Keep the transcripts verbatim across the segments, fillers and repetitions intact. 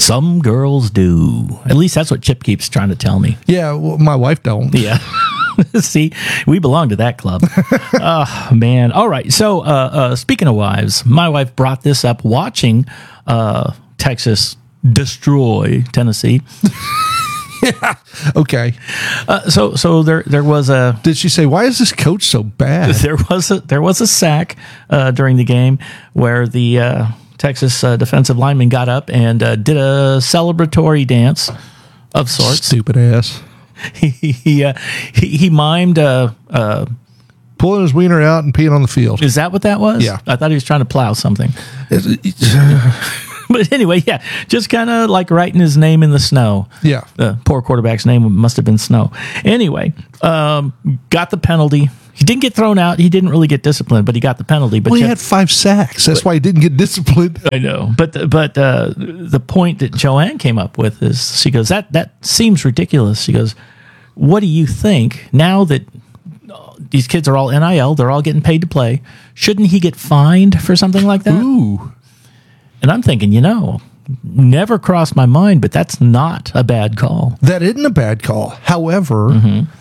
Some girls do. At least that's what Chip keeps trying to tell me. Yeah, well, my wife don't. Yeah. See, we belong to that club. Oh, man. All right. So, uh, uh, speaking of wives, my wife brought this up watching uh, Texas destroy Tennessee. Yeah. Okay. Uh, so, so there, there was a. Did she say, "Why is this coach so bad"? There was a there was a sack uh, during the game where the uh, Texas uh, defensive lineman got up and uh, did a celebratory dance of sorts. Stupid ass. He he, uh, he he mimed. Uh, uh, Pulling his wiener out and peeing on the field. Is that what that was? Yeah. I thought he was trying to plow something. But anyway, yeah, just kind of like writing his name in the snow. Yeah. The poor quarterback's name must have been Snow. Anyway, um, got the penalty. He didn't get thrown out. He didn't really get disciplined, but he got the penalty. But well, he Jeff, had five sacks. That's but, why he didn't get disciplined. I know. But the, but uh, the point that Joanne came up with is, she goes, that that seems ridiculous. She goes, what do you think now that these kids are all N I L, they're all getting paid to play, shouldn't he get fined for something like that? Ooh. And I'm thinking, you know, never crossed my mind, but that's not a bad call. That isn't a bad call. However, mm-hmm.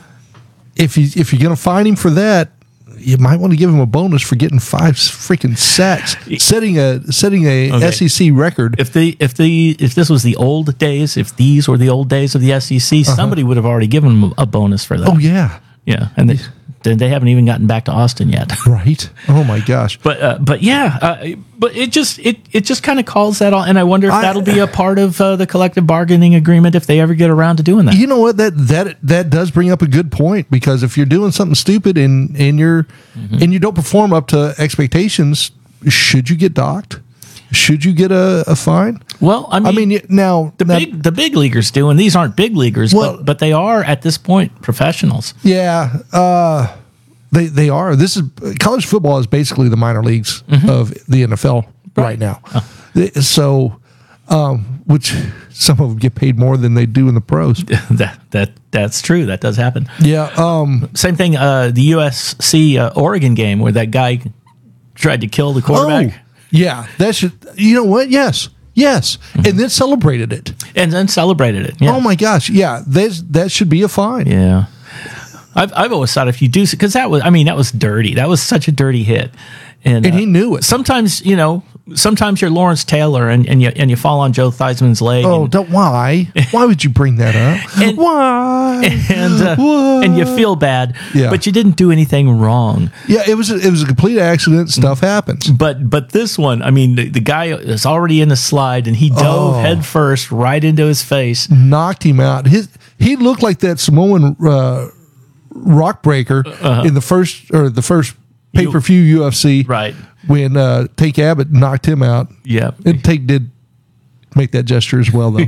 if you if you're going to fine him for that, you might want to give him a bonus for getting five freaking sacks, setting a setting a okay. S E C record. If the if the if this was the old days, if these were the old days of the S E C, uh-huh. somebody would have already given him a bonus for that. Oh yeah, yeah, and they they haven't even gotten back to Austin yet. Right? Oh my gosh! But uh, but yeah, uh, but it just it it just kind of calls that all, and I wonder if I, that'll be a part of uh, the collective bargaining agreement if they ever get around to doing that. You know what? That that that does bring up a good point, because if you're doing something stupid and and you're mm-hmm. and you don't perform up to expectations, should you get docked? Should you get a, a fine? Well, I mean, I mean now the now, big the big leaguers do, and these aren't big leaguers, well, but but they are at this point professionals. Yeah, uh, they they are. This is college football is basically the minor leagues mm-hmm. of the N F L right, right now. Oh. So, um, which some of them get paid more than they do in the pros. that that that's true. That does happen. Yeah. Um, Same thing. Uh, the U S C uh, Oregon game where that guy tried to kill the quarterback. Oh. Yeah, that should. You know what? Yes, yes, mm-hmm. and then celebrated it, and then celebrated it. Yes. Oh my gosh! Yeah, that that should be a fine. Yeah, I've I've always thought if you do, because that was, I mean, that was dirty. That was such a dirty hit, and, and uh, he knew it. Sometimes, you know, sometimes you're Lawrence Taylor and, and you and you fall on Joe Theismann's leg. Oh, and, don't why? Why would you bring that up? And, why? And uh, why? And you feel bad, yeah. but you didn't do anything wrong. Yeah, it was a, it was a complete accident. Stuff happens. But but this one, I mean, the, the guy is already in the slide, and he dove oh. head first right into his face, knocked him out. His he looked like that Samoan uh, rock breaker uh-huh. in the first or the first pay per view U F C, right? When uh, Tank Abbott knocked him out. Yeah, and Tank did make that gesture as well, though.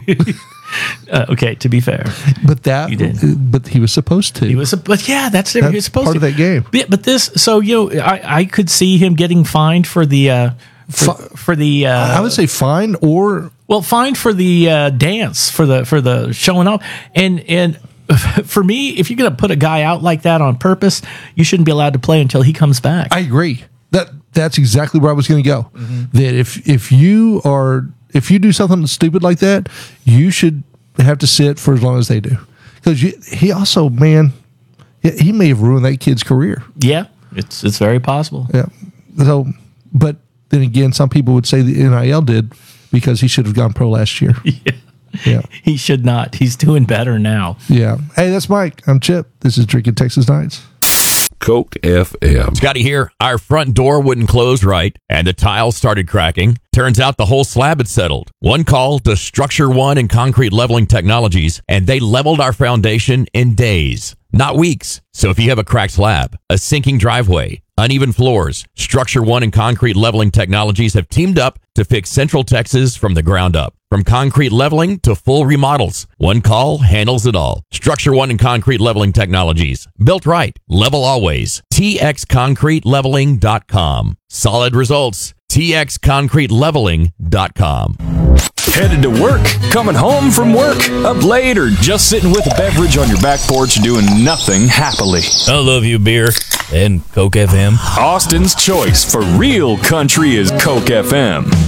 uh, okay, to be fair, but that, but he was supposed to. He was, but yeah, that's, that's he was supposed part to. of that game. But, but this, so you know, I, I could see him getting fined for the uh, for, for the. Uh, I would say fined or well, fined for the uh, dance for the for the showing off, and and for me, if you're going to put a guy out like that on purpose, you shouldn't be allowed to play until he comes back. I agree. That that's exactly where I was going to go. Mm-hmm. That if if you are if you do something stupid like that, you should have to sit for as long as they do. Because he also, man, he may have ruined that kid's career. Yeah, it's it's very possible. Yeah. So, but then again, some people would say the N I L did because he should have gone pro last year. Yeah. Yeah. He should not. He's doing better now. Yeah. Hey, that's Mike. I'm Chip. This is Drinking Texas Nights. Coke F M. Scotty here. Our front door wouldn't close right, and the tiles started cracking. Turns out the whole slab had settled. One call to Structure One and Concrete Leveling Technologies, and they leveled our foundation in days, not weeks. So if you have a cracked slab, a sinking driveway, uneven floors, Structure One and Concrete Leveling Technologies have teamed up to fix Central Texas from the ground up. From concrete leveling to full remodels, one call handles it all. Structure One and Concrete Leveling Technologies. Built right. Level always. T X concrete leveling dot com. Solid results. T X concrete leveling dot com. Headed to work, coming home from work, up late, or just sitting with a beverage on your back porch doing nothing happily. I love you, beer and Coke F M. Austin's choice for real country is Coke F M.